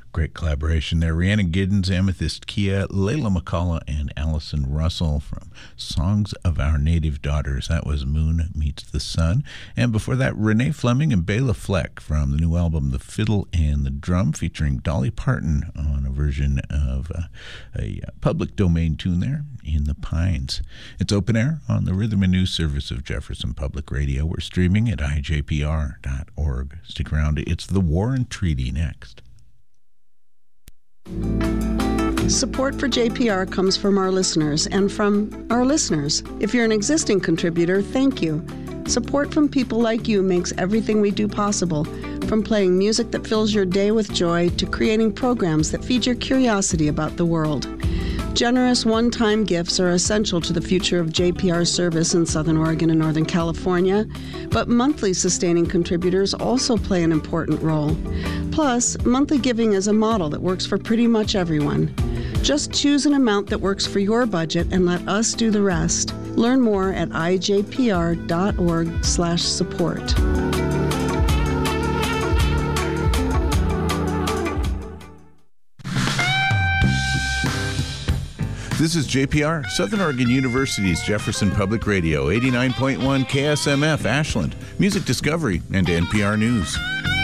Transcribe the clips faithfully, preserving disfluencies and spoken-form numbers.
Great collaboration there. Rhiannon Giddens, Amethyst Kia, Layla McCullough, and Allison Russell from Songs of Our Native Daughters. That was Moon Meets the Sun. And before that, Renee Fleming and Bela Fleck from the new album The Fiddle and the Drum, featuring Dolly Parton on a version of uh, a public domain tune there, In the Pines. It's open air on the Rhythm and News service of Jefferson Public Radio. We're streaming at I J P R dot org. Stick around. It's the War and Treaty next. Support for J P R comes from our listeners and from our listeners. If you're an existing contributor, thank you. Support from people like you makes everything we do possible, from playing music that fills your day with joy to creating programs that feed your curiosity about the world. Generous one-time gifts are essential to the future of J P R service in Southern Oregon and Northern California, but monthly sustaining contributors also play an important role. Plus, monthly giving is a model that works for pretty much everyone. Just choose an amount that works for your budget and let us do the rest. Learn more at I J P R dot org slash support. This is J P R, Southern Oregon University's Jefferson Public Radio, eighty-nine point one K S M F Ashland, Music Discovery, and N P R News.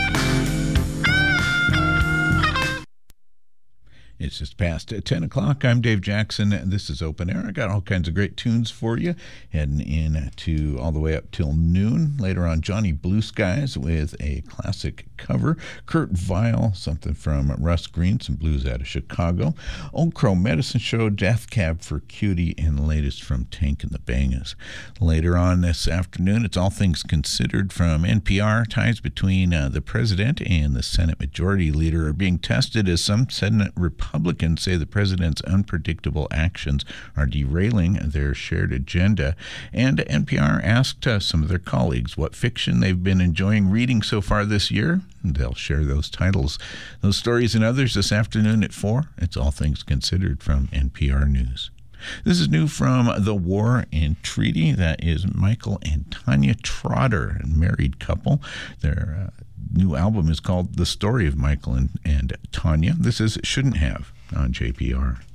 It's just past ten o'clock. I'm Dave Jackson. This is Open Air. I got all kinds of great tunes for you, heading in to all the way up till noon. Later on, Johnny Blue Skies with a classic cover. Kurt Vile, something from Russ Green, some blues out of Chicago. Old Crow Medicine Show, Death Cab for Cutie, and the latest from Tank and the Bangas. Later on this afternoon, it's All Things Considered from N P R. Ties between uh, the president and the Senate Majority Leader are being tested as some Senate Republicans say the president's unpredictable actions are derailing their shared agenda. And N P R asked uh, some of their colleagues what fiction they've been enjoying reading so far this year. They'll share those titles, those stories and others this afternoon at four. It's All Things Considered from N P R News. This is new from The War and Treaty. That is Michael and Tanya Trotter, a married couple. Their uh, new album is called The Story of Michael and, and Tanya. This is Shouldn't Have on J P R.